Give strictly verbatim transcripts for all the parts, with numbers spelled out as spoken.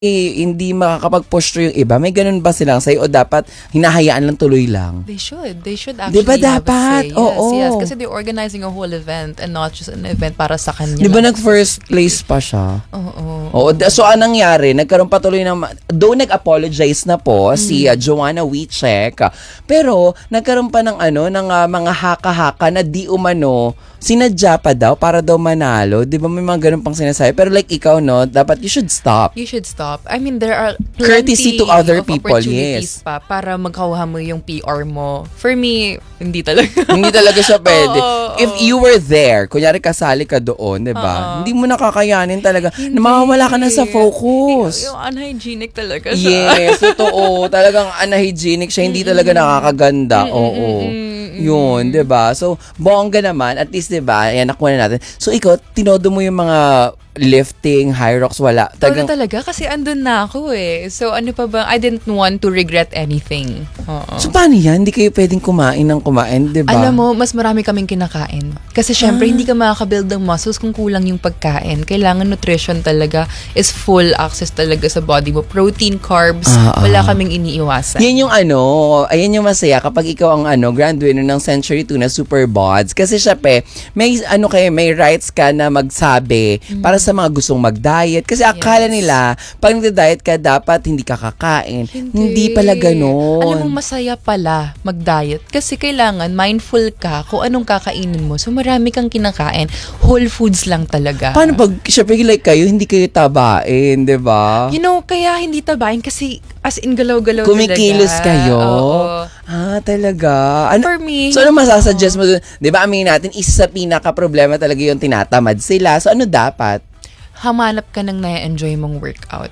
eh, hindi makakapag-push through yung iba? May ganun ba silang sa'yo o dapat hinahayaan lang tuloy lang? They should. They should actually diba have dapat? a say. Yes, Oo. yes. Kasi they're organizing a whole event and not just an event para sa kanya. Di ba lang. nag-first place pa siya? Oo. Oo. da- So, anong nangyari? Nagkaroon patuloy ng... ma- Though nag-apologize na po si uh, Joanna Wiczek, pero nagkaroon pa ng ano, ng uh, mga haka-haka na di umano sinadya pa daw para daw manalo. Di ba may mga ganun pang sinasabi? Pero like ikaw, no, dapat you should stop. You should stop. I mean, there are Courtesy plenty to other of people, opportunities yes. pa para magkakuha mo yung P R mo. For me, hindi talaga. Hindi talaga siya pwede. Oo, If oo. you were there, kunyari kasali ka doon, di ba? Oo. Hindi mo nakakayanin talaga. Hindi. Mawawala ka na sa focus. Yung, yung unhygienic talaga siya. Yes, totoo. Talagang unhygienic siya. Hindi talaga nakakaganda. Oo. Yun, di ba? So, bongga naman. At least, di ba? Ayan, nakuha na natin. So, ikaw, tinodo mo yung mga lifting, high rocks, wala. Talagang, talaga kasi andun na ako eh. So ano pa ba? I didn't want to regret anything. Oo. So, paano yan? Hindi kayo pwedeng kumain ng kumain, di ba? Alam mo, mas marami kaming kinakain. Kasi syempre, hindi ka makakabuild ng muscles kung kulang yung pagkain. Kailangan nutrition talaga is full access talaga sa body mo. Protein, carbs, Ah, ah. wala kaming iniiwasan. Yan yung ano, ayan yung masaya kapag ikaw ang ano, grand winner ng Century two na Super Bods. Kasi siya pe, may ano kayo, may rights ka na magsabi para sa mga gustong mag-diet. Kasi akala Yes. nila, pag nag-diet ka, dapat hindi ka kakain. Hindi, pala ganon. Alam mo, masaya pala mag-diet. Kasi kailangan mindful ka kung anong kakainin mo. So marami kang kinakain. Whole foods lang talaga. Paano pag, syempre like kayo, hindi kayo tabain, di ba? You know, kaya hindi tabahin kasi as in galaw-galaw Kumikilos talaga. kayo? Oo. Ah, talaga. Ano, For me, so, ano masasuggest mo dun? Di ba, aminin natin, isa sa pinaka-problema talaga yung tinatamad sila. So, ano dapat? hamanap ka ng na-enjoy mong workout.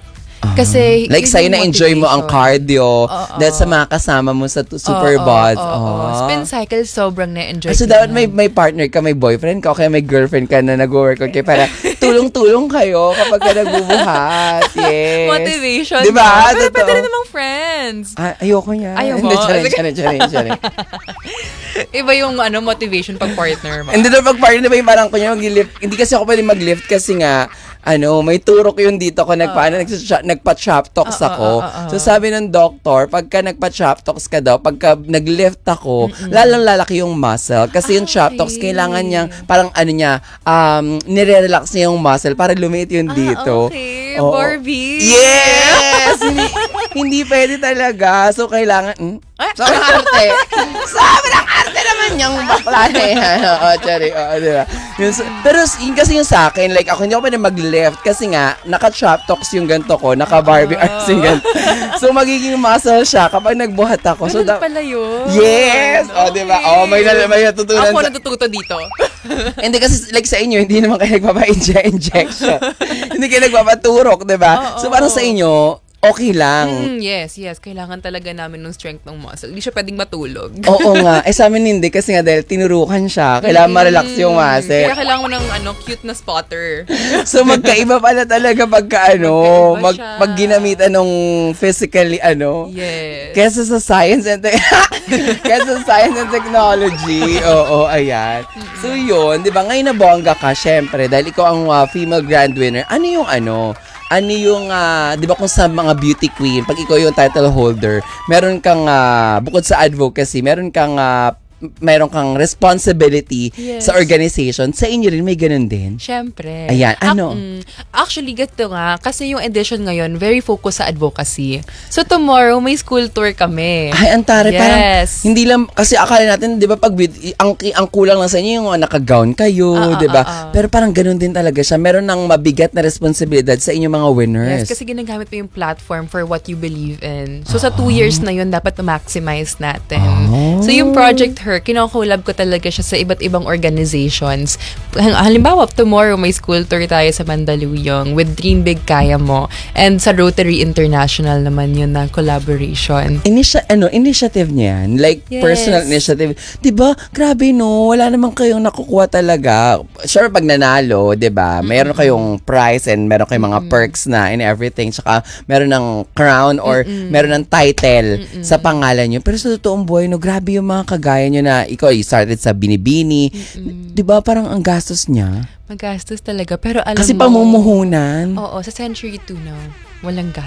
Kasi Like, yun sa'yo yung na-enjoy mo ang motivation. cardio Oo. dahil sa mga kasama mo sa t- Super Oo, Bods. oo, oo. Oh. Spin cycle, sobrang na-enjoy So, ko dapat yan. may, may partner ka, may boyfriend ka, o kaya may girlfriend ka na nag-workout kayo para tulong-tulong kayo kapag ka nagbubuhat. Yes. Motivation. Diba? no? Pero Totoo. pwede rin namang friends. Ah, ayoko niya. Ayaw Hindi, mo? charing, charing, charing, charing. Iba yung ano motivation pag partner mo. Hindi na pag partner, di ba yung parang kunya mag-lift? Hindi kasi ako pwede mag-lift kasi nga, ano, may turok yun dito ko nagpaano, uh, nagpa-chop talks uh, ako. uh, uh, uh. So sabi ng doktor, pagka nagpa-chop talks ka daw, pagka nag-lift ako, lalang lalaki yung muscle. Kasi yung chop talks, Okay. kailangan niyang, parang ano niya, um, nire-relax niya yung muscle para lumiit yun dito. Ah, okay. Oo. Barbie. Yes! hindi, hindi pwede talaga. So, kailangan, hmm? Sobrang arte. Sobrang arte naman yung bakla na yan. Oo, sorry. Oo, diba? Yun, so, pero yun kasi yung sa akin, like ako hindi ako pwede mag-left kasi nga, naka-chop talks yung ganito ko, naka-Barbie arms yung ganito. So, magiging muscle siya kapag nagbuhat ako. So, Ganun da- pala yun. Yes! O, Okay. diba? O, may, na- may natutunan. Ako sa- natututo dito. Hindi kasi like sa inyo, hindi naman kayo nagpapa-injection. Hindi kayo nagpapaturok, diba? Oo. So, parang sa inyo, okay lang. Mm, yes, yes. Kailangan talaga namin ng strength ng muscle. Hindi siya pwedeng matulog. Oo nga. Eh, sa amin hindi kasi nga dahil tinurukan siya. Kailangan ma-relax yung muscle. Kaya kailangan mo ng ano, cute na spotter. So, magkaiba pala talaga pagka ano, Magkaiba mag, siya. pag ginamitan ng physically ano. Yes. Kesa sa science and te- Kesa sa science and technology. Oo, ayan. So, yun. Di ba? Ngayon na bongga ka, syempre, dahil ikaw ang uh, female grand winner. Ano yung ano? Ano yung, uh, di ba kung sa mga beauty queen, pag ikaw yung title holder, meron kang, uh, bukod sa advocacy, meron kang, uh, meron kang responsibility Yes. sa organization. Sa inyo rin, may ganun din. Siyempre. Ayan, ano? Ac- mm, actually, ganito nga, kasi yung edition ngayon, very focused sa advocacy. So, tomorrow, may school tour kami. Ay, antare, parang, Yes. hindi lang, kasi akala natin, di ba, pag, beauty- ang, ang kulang lang sa inyo, yung uh, naka-gown kayo, Ah, ah, di ba? ah, ah. Pero parang ganun din talaga siya. Meron ng mabigat na responsibilidad sa inyong mga winners. Yes, kasi ginagamit mo yung platform for what you believe in. So, sa two years na yun, dapat ma-maximize natin. Oh. So, yung Project Her, kinokollab ko talaga siya sa iba't ibang organizations. Hal- Halimbawa, tomorrow may school tour tayo sa Mandaluyong with Dream Big Kaya Mo. And sa Rotary International naman yun na collaboration. Initi- ano, initiative niya yan. Like, Yes. personal initiative. Diba? Grabe, no? Wala namang kayong nakukuha talaga. Sure, pag nanalo, diba? Meron kayong prize and meron kayong mga perks na and everything. Tsaka, meron ng crown or meron ng title sa pangalan nyo. Pero sa totoong buhay, no, grabe yung mga kagaya nyo na ikaw, you started sa Binibini. Diba? Parang ang gastos niya. Magastos talaga. Pero alam Kasi mo... pamumuhunan. Oo, sa Century two now. walang